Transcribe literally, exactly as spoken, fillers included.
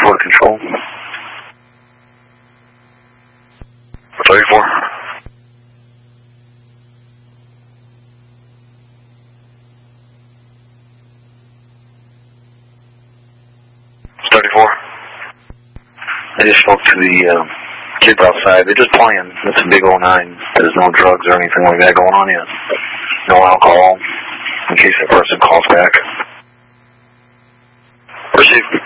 thirty-four to control. thirty-four. thirty-four. I just spoke to the uh, kids outside. They're just playing. It's a big oh nine. There's no drugs or anything like that going on yet. No alcohol, in case the person calls back. Receive.